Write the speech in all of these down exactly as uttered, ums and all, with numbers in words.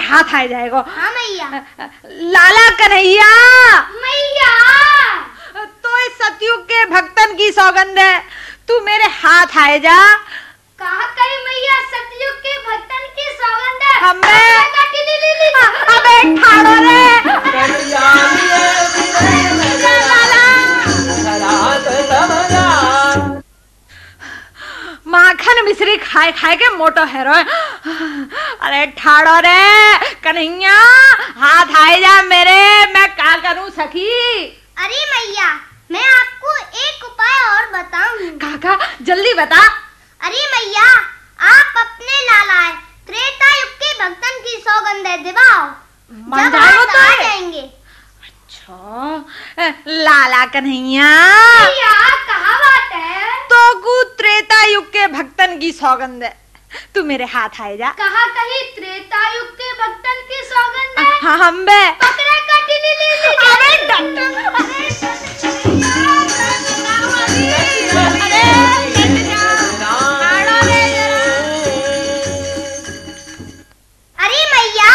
हाथ आ जाएगा। हाँ मैया। लाला कन्हैया मैया, तो इस सतयुग के भक्तन की सौगंध है, तू मेरे हाथ आए जा। कहा करी मैया, सतयुग के भक्तन की सौगंध है। हमें अबे ठाड़ो रे माखन मिश्री खाए खाए के मोटो हेरो। अरे ठाड़ो रे कन्हैया, हाथ आए जा मेरे, मैं क्या करूं सखी। अरे मैया, मैं आपको एक उपाय और बताऊं। काका जल्दी बता। अरे मैया, आप अपने लाला त्रेता युग के भक्तन की सौगंध दिवाओ, मान जब जाओ हाथ तो आ जाएंगे। अच्छा लाला कन्हैया, मैया कहाँ बात है? तो गु त्रेता युग के भक्तन की सौगंध है, तू मेरे हाथ आए जा। कहा कहीं त्रेता युग के भक्तन की सौगंध है। हाँ हम बे पकड़े कटी ली ली ली। अरे डॉक्टर अरे मैया,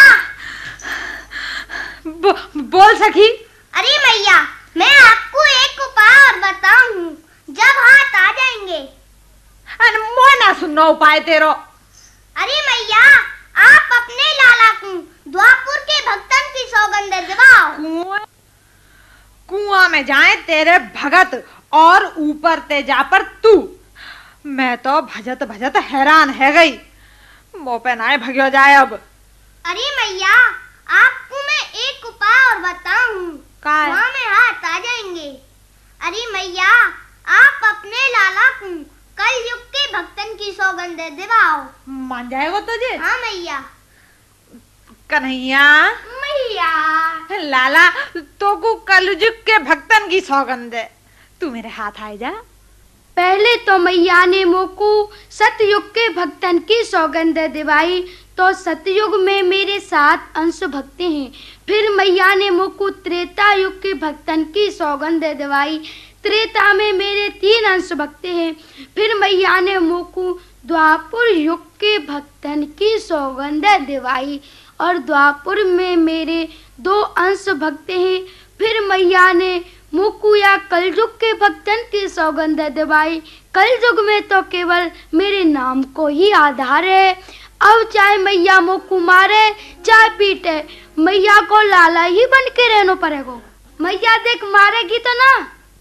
बो, बोल सखी। अरे मैया, मैं आपको एक उपाय और बताऊं, जब हाथ आ जाएंगे। अन मो ना सुनो उपाय तेरो। अरे मैया, आप अपने लाला को द्वापुर के भक्तन की सौगंध दिवाओ। कुआं कुआं में जाए तेरे भगत और ऊपर ते जा पर तू। मैं तो भजत भजत हैरान है गई, मुंह पे नाए भगियो जाए अब। अरे मैया, आपको मैं एक उपाय और बताऊं, का है? वहाँ में हाथ आ जाएंगे। अरे मैया, आप अपने लाला को कल युग के भक्तन की सौगंध दिवाओ। मान जाएगा तुझे? हाँ मैया। कन्हैया मैया, लाला तो को कलयुग के भक्तन की सौगंध है, तू मेरे हाथ आए जा। पहले तो मैया ने मोकू सतयुग के भक्तन की सौगंध दिवाई, तो सतयुग में मेरे सात अंश भक्ति हैं। फिर मैया ने मोकू त्रेता युग के भक्तन की सौगंध दिवाई, त्रेता में मेरे तीन अंश भक्ति हैं। फिर मैया ने मोकू द्वापुर युग के भक्तन की सौगंध दिवाई, और द्वापुर में मेरे दो अंश भक्ति हैं। फिर मैया ने मोकू या कलयुग के भक्तन की सौगंध दिवाई, कलयुग में तो केवल मेरे नाम को ही आधार है। अब चाहे मैया मोकू मारे चाहे पीटे, मैया को लाला ही बन के रहना पड़ेगा। मैया देख मारेगी तो ना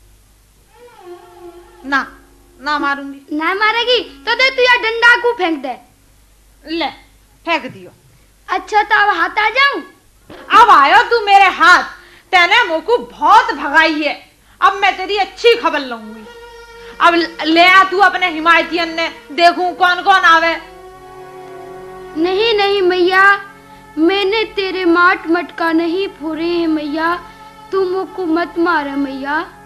ना ना मारूंगी। ना मारेगी तो दे तू या डंडा को फेंक दे। ले फेंक दियो। अच्छा तो अब हाथ आ जाऊं? अब आयो तू मेरे हाथ, तेने मोकू बहुत भगाई है, अब मैं तेरी अच्छी खबर लूंगी। अब ले आ तू अपने हिमायतियन ने, देखूं कौन कौन आवे। नहीं नहीं मैया, मैंने तेरे माट मटका नहीं फोड़े हैं मैया, तू मोकू मत मारे मैया।